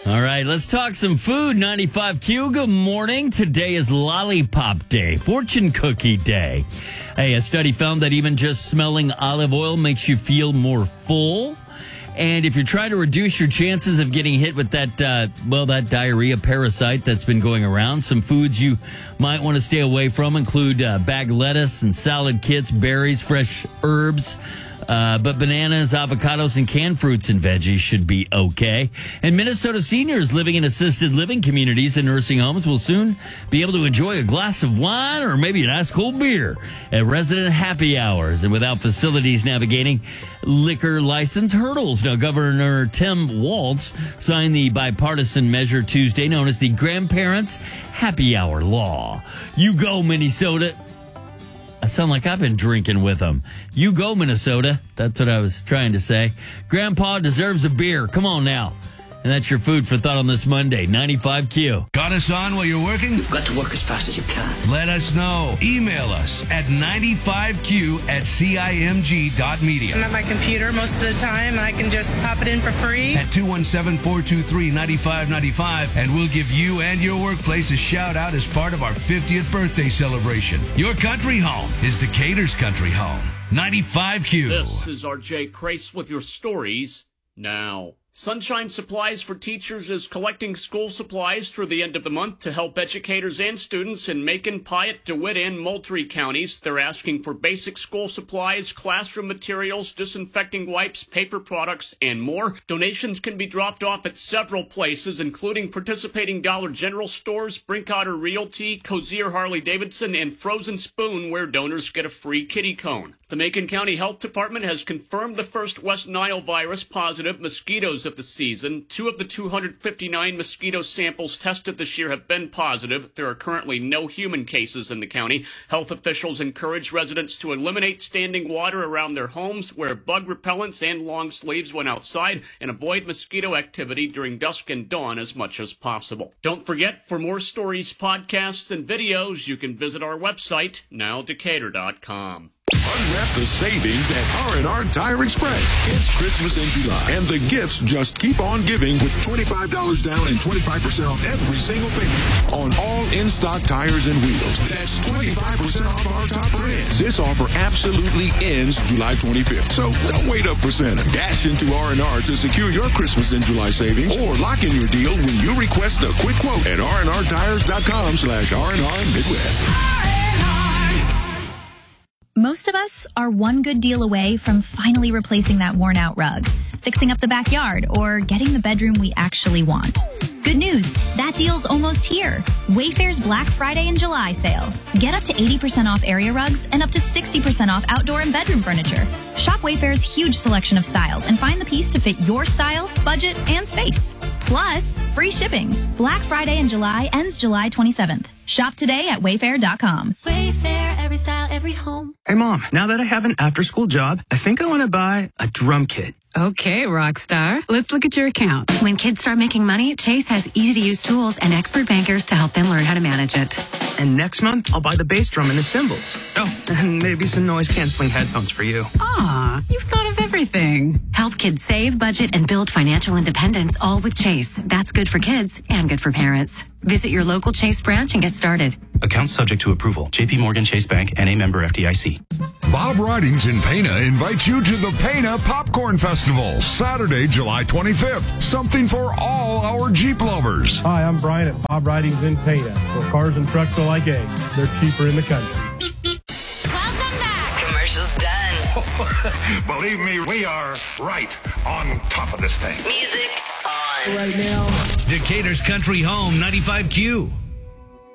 All right, let's talk some food. 95Q, good morning. Today is Lollipop Day, Fortune Cookie Day. Hey, a study found that even just smelling olive oil makes you feel more full. And if you're trying to reduce your chances of getting hit with that diarrhea parasite that's been going around, some foods you might want to stay away from include bagged lettuce and salad kits, berries, fresh herbs. But bananas, avocados, and canned fruits and veggies should be okay. And Minnesota seniors living in assisted living communities and nursing homes will soon be able to enjoy a glass of wine or maybe an ice cold beer at resident happy hours. And without facilities navigating liquor license hurdles. Now, Governor Tim Walz signed the bipartisan measure Tuesday known as the Grandparents Happy Hour Law. You go, Minnesota. I sound like I've been drinking with them. You go, Minnesota. That's what I was trying to say. Grandpa deserves a beer. Come on now. And that's your food for thought on this Monday. 95Q. Got us on while you're working? You've got to work as fast as you can. Let us know. Email us at 95q@cimg.media. I'm at my computer most of the time, and I can just pop it in for free. At 217-423-9595, and we'll give you and your workplace a shout-out as part of our 50th birthday celebration. Your country home is Decatur's country home. 95Q. This is RJ Crace with your stories now. Sunshine Supplies for Teachers is collecting school supplies through the end of the month to help educators and students in Macon, Piatt, DeWitt, and Moultrie counties. They're asking for basic school supplies, classroom materials, disinfecting wipes, paper products, and more. Donations can be dropped off at several places, including participating Dollar General stores, Brinkotter Realty, Cozier Harley-Davidson, and Frozen Spoon, where donors get a free kitty cone. The Macon County Health Department has confirmed the first West Nile virus positive mosquitoes of the season. 2 of the 259 mosquito samples tested this year have been positive. There are currently no human cases in the county. Health officials encourage residents to eliminate standing water around their homes, wear bug repellents and long sleeves when outside, and avoid mosquito activity during dusk and dawn as much as possible. Don't forget, for more stories, podcasts, and videos, you can visit our website, nowdecatur.com. Unwrap the savings at R&R Tire Express. It's Christmas in July, and the gifts just keep on giving with $25 down and 25% off every single payment on all in-stock tires and wheels. That's 25% off our top brands. This offer absolutely ends July 25th, so don't wait up for Santa. Dash into R&R to secure your Christmas in July savings or lock in your deal when you request a quick quote at rnrtires.com/R&R Midwest. Most of us are one good deal away from finally replacing that worn-out rug, fixing up the backyard, or getting the bedroom we actually want. Good news, that deal's almost here. Wayfair's Black Friday and July sale. Get up to 80% off area rugs and up to 60% off outdoor and bedroom furniture. Shop Wayfair's huge selection of styles and find the piece to fit your style, budget, and space. Plus, free shipping. Black Friday in July ends July 27th. Shop today at wayfair.com. Wayfair, every style, every home. Hey, Mom, now that I have an after-school job, I think I want to buy a drum kit. Okay, Rockstar. Let's look at your account. When kids start making money, Chase has easy-to-use tools and expert bankers to help them learn how to manage it. And next month, I'll buy the bass drum and the cymbals. Oh, and maybe some noise-canceling headphones for you. Aw, you've thought of everything. Help kids save, budget, and build financial independence, all with Chase. That's good for kids and good for parents. Visit your local Chase branch and get started. Account subject to approval. J.P. Morgan Chase Bank, N.A. member FDIC. Bob Ridings in Pana invites you to the Pana Popcorn Festival, Saturday, July 25th. Something for all our Jeep lovers. Hi, I'm Brian at Bob Ridings in Pana, where cars and trucks are like eggs. They're cheaper in the country. Welcome back. Commercial's done. Believe me, we are right on top of this thing. Music on. Right now. Decatur's country home, 95Q.